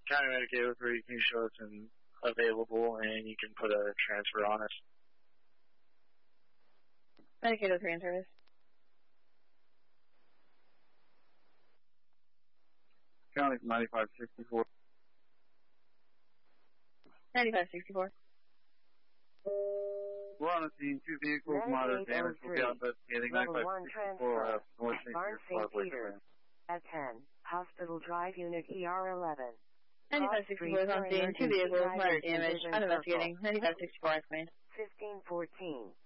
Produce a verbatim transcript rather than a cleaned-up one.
County Medicaid with where you can show it's in, available and you can put a transfer on it. Medicaid with Korean service. County ninety-five sixty-four. ninety-five sixty-four. We're on the scene. Two vehicles, moderate damage. We'll be out investigating. Level one transfer. North Barn Saint Peter. At ten. Hospital Drive Unit E R eleven. ninety-five sixty-four is on scene. Two vehicles, moderate damage. I'm investigating. ninety-five sixty-four, I claim. fifteen fourteen.